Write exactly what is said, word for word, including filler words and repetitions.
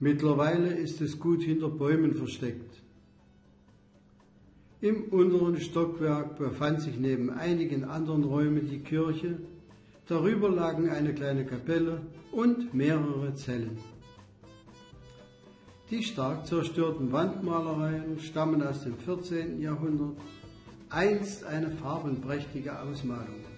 Mittlerweile ist es gut hinter Bäumen versteckt. Im unteren Stockwerk befand sich neben einigen anderen Räumen die Kirche, darüber lagen eine kleine Kapelle und mehrere Zellen. Die stark zerstörten Wandmalereien stammen aus dem vierzehnten Jahrhundert, einst eine farbenprächtige Ausmalung.